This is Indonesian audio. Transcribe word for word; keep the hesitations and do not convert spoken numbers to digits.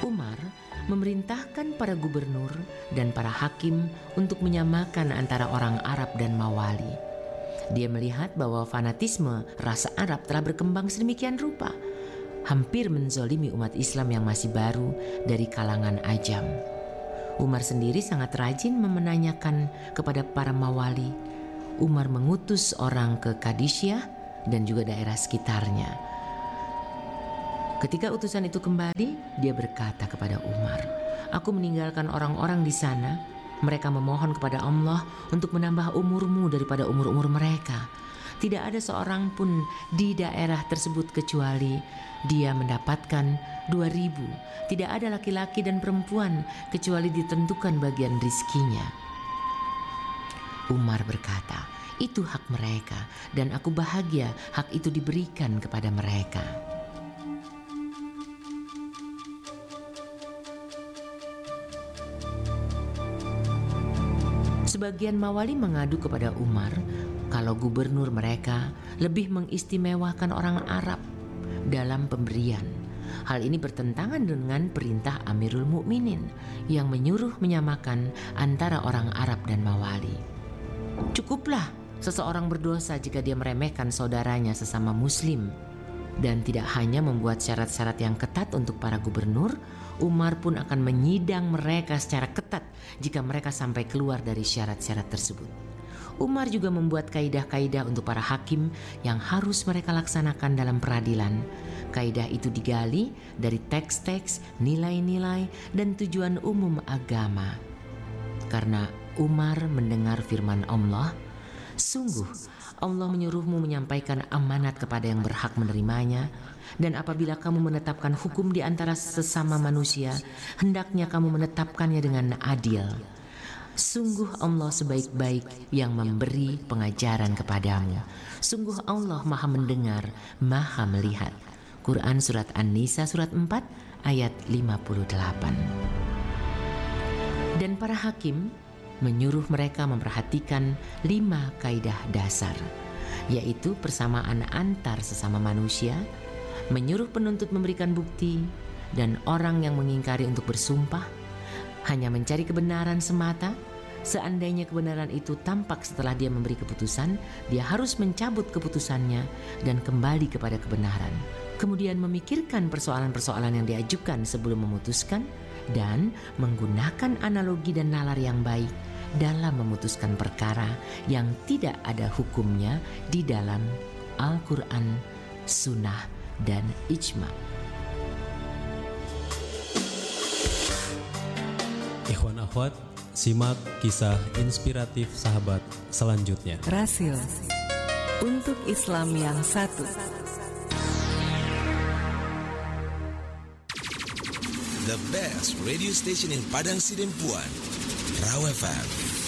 Umar memerintahkan para gubernur dan para hakim untuk menyamakan antara orang Arab dan Mawali. Dia melihat bahwa fanatisme rasa Arab telah berkembang sedemikian rupa, hampir menzolimi umat Islam yang masih baru dari kalangan ajam. Umar sendiri sangat rajin menanyakan kepada para Mawali. Umar mengutus orang ke Qadisiyah dan juga daerah sekitarnya. Ketika utusan itu kembali, dia berkata kepada Umar, "Aku meninggalkan orang-orang di sana. Mereka memohon kepada Allah untuk menambah umurmu daripada umur-umur mereka. Tidak ada seorang pun di daerah tersebut kecuali dia mendapatkan dua ribu. Tidak ada laki-laki dan perempuan kecuali ditentukan bagian rizkinya." Umar berkata, "Itu hak mereka dan aku bahagia hak itu diberikan kepada mereka." Sebagian Mawali mengadu kepada Umar kalau gubernur mereka lebih mengistimewakan orang Arab dalam pemberian. Hal ini bertentangan dengan perintah Amirul Mukminin yang menyuruh menyamakan antara orang Arab dan Mawali. Cukuplah seseorang berdosa jika dia meremehkan saudaranya sesama Muslim. Dan tidak hanya membuat syarat-syarat yang ketat untuk para gubernur, Umar pun akan menyidang mereka secara ketat jika mereka sampai keluar dari syarat-syarat tersebut. Umar juga membuat kaidah-kaidah untuk para hakim yang harus mereka laksanakan dalam peradilan. Kaidah itu digali dari teks-teks, nilai-nilai, dan tujuan umum agama. Karena Umar mendengar firman Allah, "Sungguh Allah menyuruhmu menyampaikan amanat kepada yang berhak menerimanya, dan apabila kamu menetapkan hukum di antara sesama manusia, hendaknya kamu menetapkannya dengan adil. Sungguh Allah sebaik-baik yang memberi pengajaran kepadamu. Sungguh Allah Maha mendengar, Maha melihat." Quran Surat An-Nisa Surat empat ayat lima puluh delapan. Dan para hakim menyuruh mereka memperhatikan lima kaidah dasar, yaitu persamaan antar sesama manusia, menyuruh penuntut memberikan bukti, dan orang yang mengingkari untuk bersumpah, hanya mencari kebenaran semata. Seandainya kebenaran itu tampak setelah dia memberi keputusan, dia harus mencabut keputusannya dan kembali kepada kebenaran. Kemudian memikirkan persoalan-persoalan yang diajukan sebelum memutuskan, dan menggunakan analogi dan nalar yang baik dalam memutuskan perkara yang tidak ada hukumnya di dalam Al-Quran, Sunnah, dan Ijma. Ikhwan akhwat, simak kisah inspiratif sahabat selanjutnya. Rasil untuk Islam yang satu. The best radio station in Padang Sidempuan, Raw F M.